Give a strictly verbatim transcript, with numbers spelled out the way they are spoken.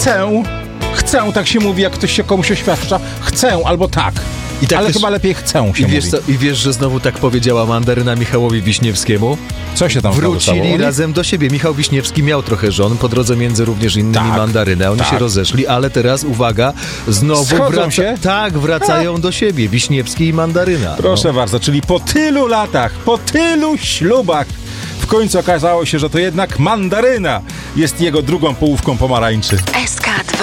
chcę, chcę, tak się mówi, jak ktoś się komuś oświadcza, chcę albo tak. I tak ale też, chyba lepiej chcę się i wiesz, mówi. co, I wiesz, że znowu tak powiedziała mandaryna Michałowi Wiśniewskiemu? Co się tam Wrócili razem do siebie. Michał Wiśniewski miał trochę żon, po drodze między również innymi tak, mandarynę. Oni tak. się rozeszli, ale teraz, uwaga, znowu wraca- się? Tak, wracają do siebie. Wiśniewski i mandaryna. Proszę no. bardzo, czyli po tylu latach, po tylu ślubach w końcu okazało się, że to jednak mandaryna jest jego drugą połówką pomarańczy. S K dwa.